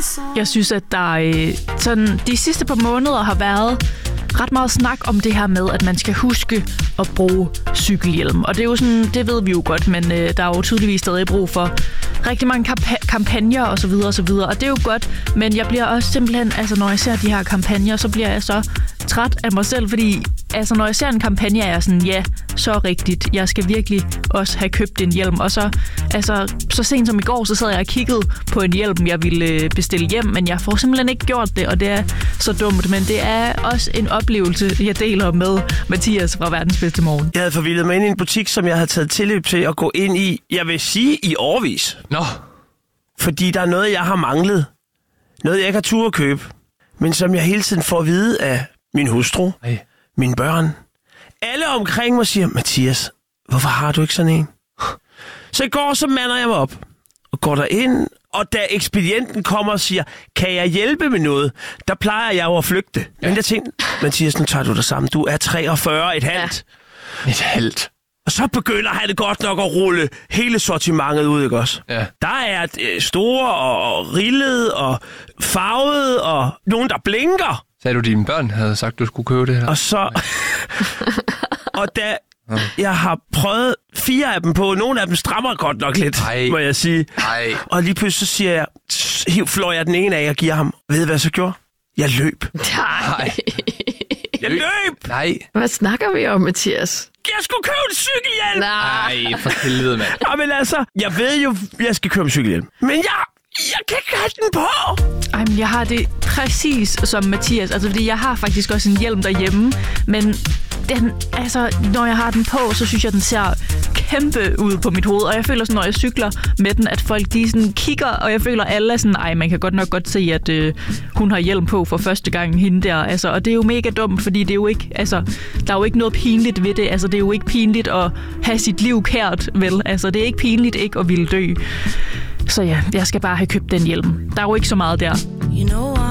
Jeg synes, at der sådan de sidste par måneder har været ret meget snak om det her med, at man skal huske at bruge cykelhjelm. Og det er jo sådan, det ved vi jo godt, men der er jo tydeligvis stadig brug for rigtig mange kampagner og så videre og så videre. Og det er jo godt, men jeg bliver også simpelthen, altså når jeg ser de her kampagner, så bliver jeg så træt af mig selv, fordi altså når jeg ser en kampagne, er jeg sådan, ja, så rigtigt. Jeg skal virkelig også have købt en hjelm. Og så, altså, så sent som i går, så sad jeg og kiggede på en hjelm, jeg ville bestille hjem, men jeg får simpelthen ikke gjort det, og det er så dumt. Men det er også en oplevelse, jeg deler med Mathias fra Verdens Bedste Morgen. Jeg havde forvildet mig ind i en butik, som jeg havde taget tilløb til at gå ind i, jeg vil sige, i årevis. Nå. Fordi der er noget, jeg har manglet. Noget, jeg ikke har tur at købe. Men som jeg hele tiden får at vide af min hustru, mine børn. Alle omkring mig siger, Mathias, hvorfor har du ikke sådan en? Så i går, så mander jeg mig op og går derind. Og da ekspedienten kommer og siger, kan jeg hjælpe med noget? Der plejer jeg jo at flygte. Ja. Men jeg tænkte, Mathias, nu tager du dig sammen. Du er 43 et halvt. Ja. Et halvt. Og så begynder han det godt nok at rulle hele sortimentet ud, ikke også? Ja. Der er store og rillede og farvede og nogen, der blinker. Sagde du, dine børn havde sagt, du skulle købe det her? Og så... og da jeg har prøvet 4 af dem på, nogle af dem strammer godt nok lidt, må jeg sige. Ej. Og lige pludselig så siger jeg, flår jeg den ene af og giver ham. Ved du, hvad jeg så gjorde? Jeg løb. Nej. Jeg løb! Nej. Hvad snakker vi om, Mathias? Jeg skulle købe en cykelhjelm! Nej, for helvede, mand. Men altså, jeg ved jo, jeg skal købe en cykelhjelm. Men jeg kan ikke have den på! Ej, men jeg har det præcis som Mathias. Altså, fordi jeg har faktisk også en hjelm derhjemme. Men den, altså, når jeg har den på, så synes jeg, den ser kæmpe ud på mit hoved. Og jeg føler sådan, når jeg cykler med den, at folk de sådan kigger, og jeg føler alle er sådan, ej, man kan godt nok godt se, at hun har hjelm på for første gang, hende der. Altså, og det er jo mega dumt, fordi det er jo ikke, altså, der er jo ikke noget pinligt ved det. Altså, det er jo ikke pinligt at have sit liv kært, vel? Altså, det er ikke pinligt ikke at ville dø. Så ja, jeg skal bare have købt den hjelm. Der er jo ikke så meget der.